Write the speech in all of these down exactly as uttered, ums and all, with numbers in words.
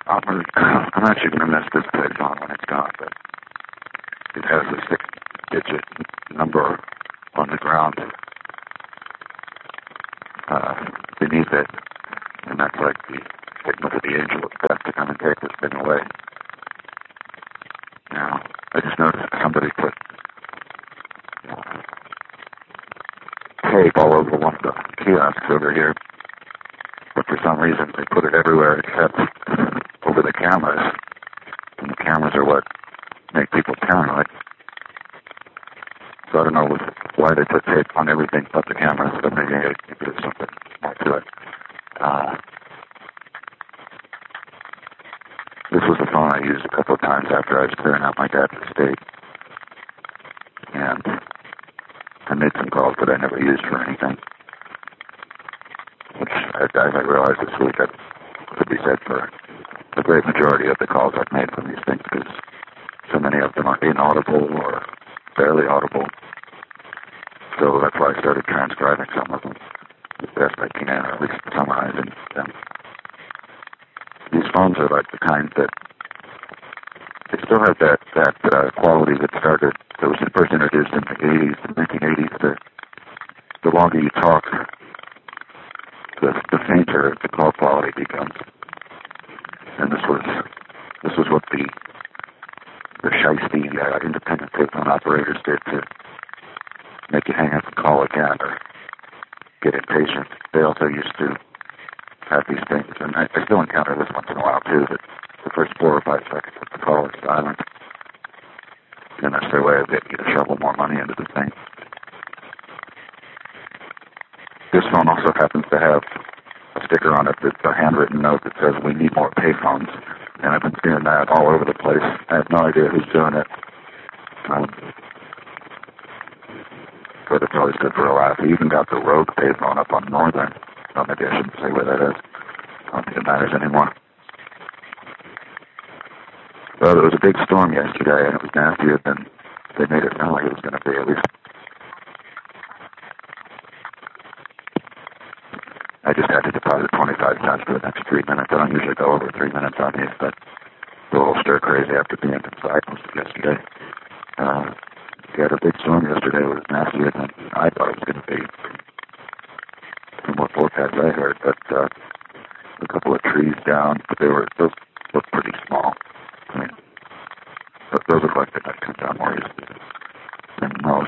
I'm, I'm actually going to miss this place on when it's gone, but it has a six-digit number on the ground uh, beneath it, and that's like the signal to the angel of death to come and take this thing away. Now, I just noticed somebody put uh, tape all over one of the kiosks over here, but for some reason they put it everywhere except over the cameras, and the cameras are what make people paranoid. So I don't know why they put tape on everything but the cameras, but maybe, maybe there's something more to it. Uh, this was the phone I used a couple of times after I was clearing out my dad's estate. And I made some calls that I never used for anything. Which I, I realized this week that could be said for the great majority of the calls I've made from these things, because so many of them are inaudible or barely audible. So that's why I started transcribing some of them as best I can, or at least summarizing them. These phones are like the kind that they still have that that uh, quality that started, that was first introduced in the eighties, the nineteen eighties. The, the longer you talk, the, the fainter the call quality becomes. And this was this was what the the shiesty uh, independent telephone operators did to make you hang up and call again or get impatient. They also used to have these things, and I, I still encounter this once in a while too, that the first four or five seconds of the call is silent, and that's their way of getting you to shovel more money into the thing. This phone also happens to have a sticker on it that's a handwritten note that says, "We need more payphones," and I've been seeing that all over the place. I have no idea who's doing it, um, but it's always good for a laugh. We even got the Rogue payphone up on Northern. Oh, maybe I shouldn't say where that is. I don't think it matters anymore. Well, there was a big storm yesterday, and it was nastier than they made it sound like it was going to be, at least. I just had to deposit twenty-five cents for the next three minutes. I don't usually go over three minutes on these, but a little stir crazy after being inside most of yesterday. Uh, we had a big storm yesterday. It was nastier than I thought it was going to be, from what forecast I heard, but uh, a couple of trees down, but they were, those look pretty small. I mean, but those look like they might come down more easily than most.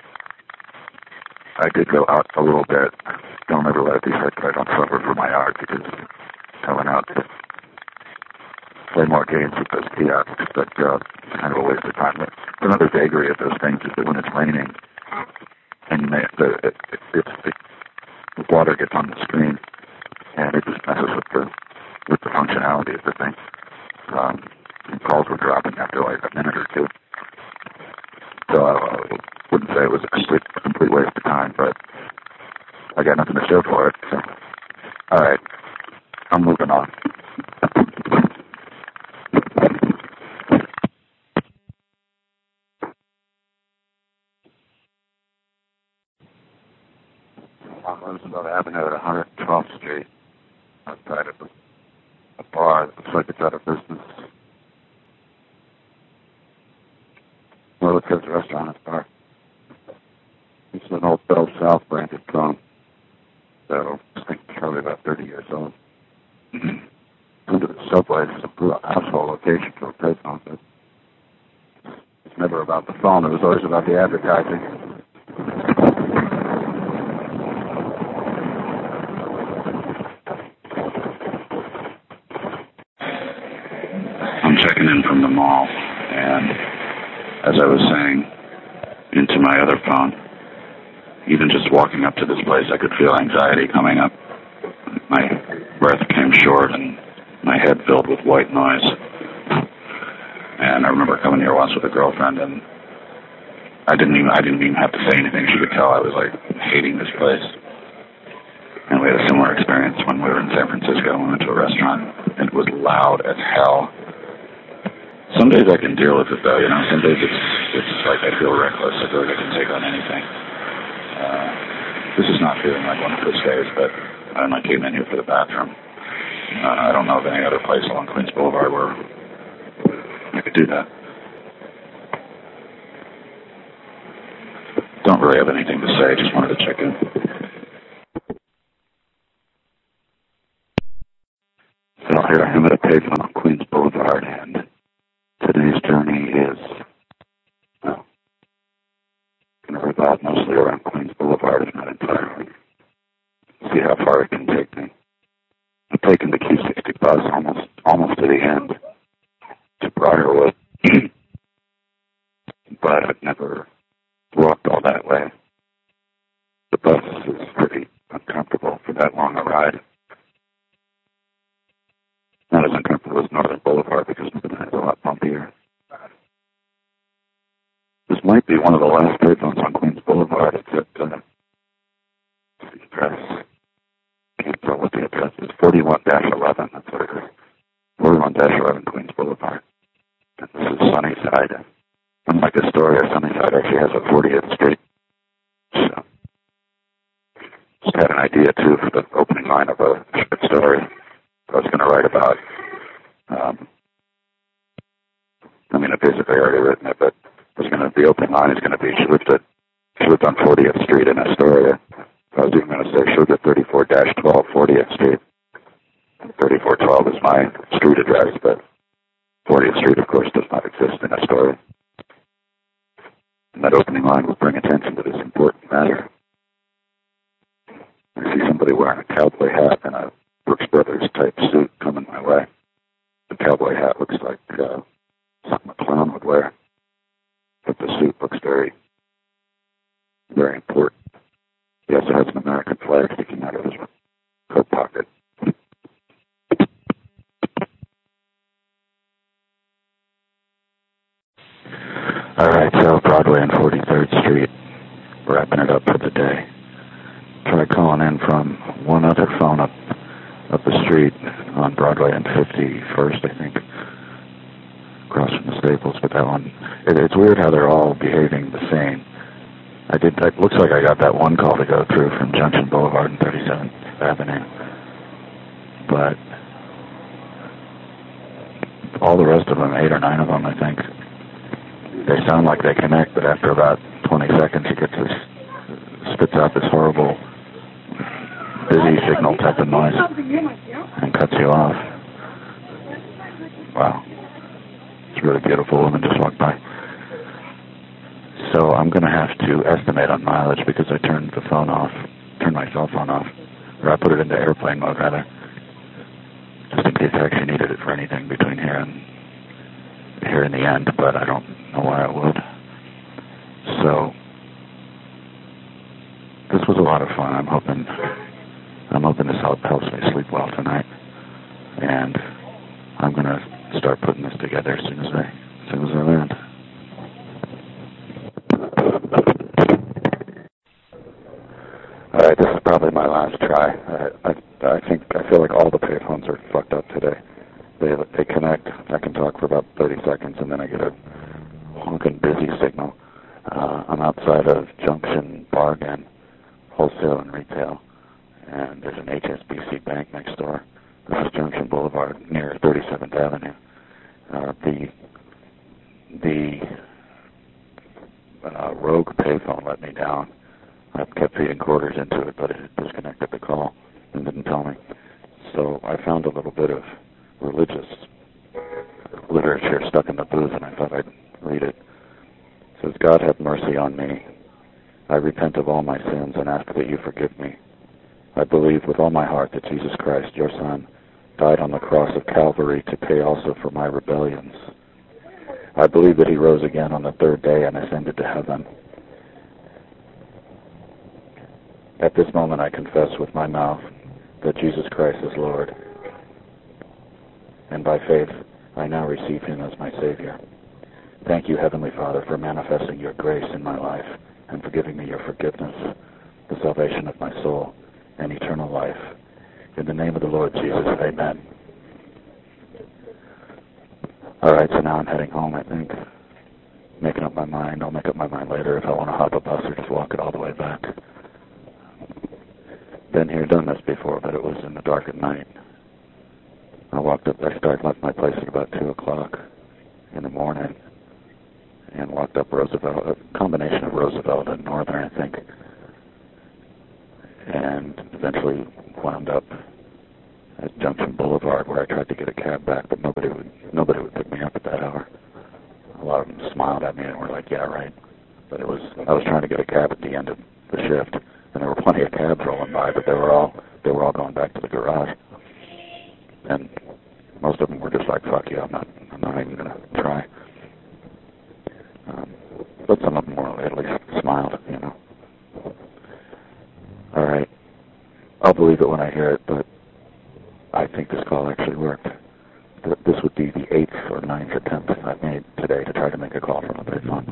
I did go out a little bit. Don't ever let these hurt, but I don't suffer for my art, because I went out to play more games with those kiosks, but uh, it's kind of a waste of time. But another vagary of those things is that when it's raining, and you may, the, it, it, it's, it, the water gets on the screen, and it just messes with the with the functionality of the thing. Um, and calls were dropping after like a minute or two. So I wouldn't say it was a complete, a complete waste of time, but I got nothing to show for it. So, all right, I'm moving on. On Roosevelt Avenue at one hundred twelfth Street, outside of a bar. It looks like it's out of business. Well, it says restaurant and bar. It's an old Bell South branded phone. So I think it's probably about thirty years old. Under the subway, it's a household location for a payphone, but it's never about the phone. It was always about the advertising. I'm checking in from the mall, and as I was saying, into my other phone, even just walking up to this place, I could feel anxiety coming up. My breath came short, and my head filled with white noise. And I remember coming here once with a girlfriend, and I didn't even I didn't even have to say anything. She could tell I was like hating this place. And we had a similar experience when we were in San Francisco. We went to a restaurant, and it was loud as hell. Some days I can deal with it, though. You know, some days it's it's like I feel reckless. I feel like I can take on anything. Uh, this is not feeling like one of those days, but I don't know, I came in here for the bathroom. Uh, I don't know of any other place along Queens Boulevard where you could do that. Don't really have anything to say, just wanted to check in. So here I am at a pavement on Queens Boulevard, and today's journey is, well, going to revolve mostly around Queens Boulevard, if not entirely. See how far it can take me. I've taken the Q sixty bus almost, almost to the end, to Briarwood, but I've never walked all that way. The bus is pretty uncomfortable for that long a ride. Not as uncomfortable as Northern Boulevard because it's a lot bumpier. This might be one of the last payphones on Queens Boulevard. It's at uh, the address. Can't tell what the address is. forty-one dash eleven. That's what it is. forty-one dash eleven Queens Boulevard. And this is Sunnyside. Unlike Astoria, Sunnyside actually has a fortieth Street. So, just had an idea too for the opening line of a short story I was going to write about. Um, I mean, I've basically already written it, but it's going to, the opening line is going to be, she lived, at, she lived on fortieth Street in Astoria. I was even going to say she lived at thirty-four dash twelve fortieth Street. thirty-four twelve is my street address, but fortieth Street, of course, does not exist in Astoria. And that opening line will bring attention to this important matter. I see somebody wearing a cowboy hat and a Brooks Brothers type suit coming my way. The cowboy hat looks like uh, something a clown would wear, but the suit looks very, very important. He also has an American flag sticking out of his coat pocket. All right, so Broadway and forty-third Street, wrapping it up for the day. Tried calling in from one other phone up up the street on Broadway and fifty-first, I think, across from the Staples, but that one, it, it's weird how they're all behaving the same. I did, it looks like I got that one call to go through from Junction Boulevard and thirty-seventh Avenue, but all the rest of them, eight or nine of them, I think, they sound like they connect, but after about twenty seconds, it gets this, spits out this horrible busy signal type of noise and cuts you off. Wow. It's a really beautiful woman just walked by. So I'm going to have to estimate on mileage because I turned the phone off, turned my cell phone off, or I put it into airplane mode rather, just in case I actually needed it for anything between here and here in the end, but I don't know why I would. So this was a lot of fun. I'm hoping I'm hoping this help, helps me sleep well tonight, and I'm going to start putting this together as soon as I as soon as I land. All right, this is probably my last try. I, I, I think I feel like all the payphones are fucked up today. They they connect. I can talk for about thirty seconds, and then I get a honking busy signal. Uh, I'm outside of Junction Bargain, wholesale and retail, and there's an H S B C bank next door. This is Junction Boulevard near thirty-seventh Avenue. Uh, the the uh, rogue payphone let me down. I kept feeding quarters into it, but it disconnected the call and didn't tell me. So I found a little bit of religious literature stuck in the booth, and I thought I'd read it. It says, God have mercy on me. I repent of all my sins and ask that you forgive me. I believe with all my heart that Jesus Christ, your Son, died on the cross of Calvary to pay also for my rebellions. I believe that he rose again on the third day and ascended to heaven. At this moment I confess with my mouth that Jesus Christ is Lord, and by faith I now receive him as my Savior. Thank you, Heavenly Father, for manifesting your grace in my life and for giving me your forgiveness, the salvation of my soul, and eternal life. In the name of the Lord Jesus, amen. All right, so now I'm heading home, I think. Making up my mind. I'll make up my mind later if I want to hop a bus or just walk it all the way back. Been here, done this before, but it was in the dark at night. I walked up, I started left my place at about two o'clock in the morning and walked up Roosevelt, a combination of Roosevelt and Northern, I think, and eventually wound up at Junction Boulevard where I tried to get a cab back, but nobody would nobody would pick me up at that hour. A lot of them smiled at me and were like, yeah, right. But it was I was trying to get a cab at the end of the shift, and there were plenty of cabs rolling by, but they were all they were all going back to the garage. And most of them were just like, fuck you, I'm not I'm not even going to try. Um, but some of them were at least smiled, you know. All right. I'll believe it when I hear it, but I think this call actually worked. This would be the eighth or ninth attempt I've made today to try to make a call from a payphone.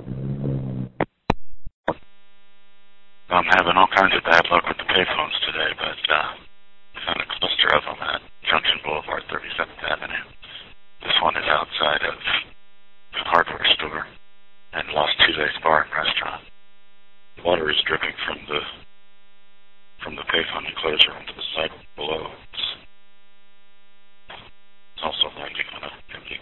I'm having all kinds of bad luck with the payphones today, but uh, I found a cluster of them at Junction Boulevard, thirty-seventh Avenue. This one is outside of the hardware store and Lost Tuesdays Bar and Restaurant. Water is dripping from the from the payphone enclosure onto the side below. It's, it's also landing on a empty